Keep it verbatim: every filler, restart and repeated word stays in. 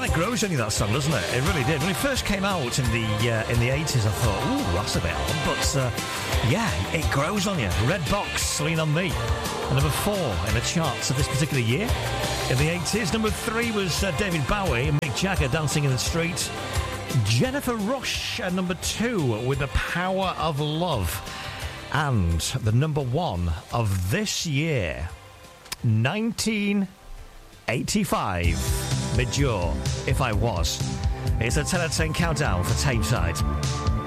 it grows on you, that song, doesn't it? It really did. When it first came out in the uh, in the eighties, I thought, ooh, that's a bit odd. But, uh, yeah, it grows on you. Red Box, Lean On Me. And number four in the charts of this particular year. In the eighties, number three was uh, David Bowie and Mick Jagger, Dancing in the Street. Jennifer Rush at number two with The Power of Love. And the number one of this year, nineteen eighty-five, Midjaw, If I Was. It's a ten out of ten countdown for Tameside.